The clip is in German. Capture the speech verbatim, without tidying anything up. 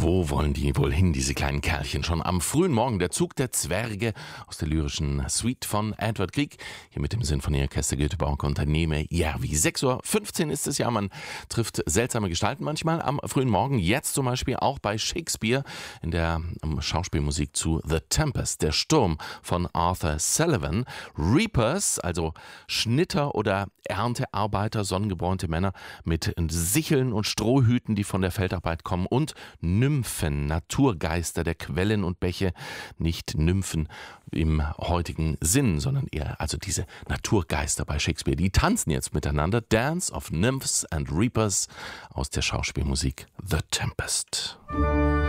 Wo wollen die wohl hin, diese kleinen Kerlchen? Schon am frühen Morgen der Zug der Zwerge aus der lyrischen Suite von Edward Grieg. Hier mit dem Sinfonieorchester Göteborg Unternehme Järvi. sechs Uhr fünfzehn ist es ja, man trifft seltsame Gestalten manchmal am frühen Morgen. Jetzt zum Beispiel auch bei Shakespeare in der Schauspielmusik zu The Tempest, der Sturm von Arthur Sullivan. Reapers, also Schnitter oder Erntearbeiter, sonnengebräunte Männer mit Sicheln und Strohhüten, die von der Feldarbeit kommen, und Nymphen, Naturgeister der Quellen und Bäche, nicht Nymphen im heutigen Sinn, sondern eher also diese Naturgeister bei Shakespeare. Die tanzen jetzt miteinander. Dance of Nymphs and Reapers aus der Schauspielmusik The Tempest.